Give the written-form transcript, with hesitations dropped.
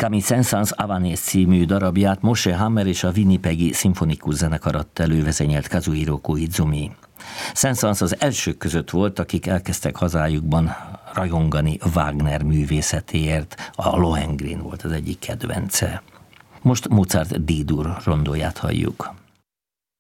Camille Saint-Saëns Avanes című darabját Moshe Hammer és a Winnipegi Szimfonikus Zenekar adta elő, vezényelt Kazuhiro Koizumi. Saint-Saëns az elsők között volt, akik elkezdtek hazájukban rajongani Wagner művészetéért. A Lohengrin volt az egyik kedvence. Most Mozart D-dur rondóját halljuk.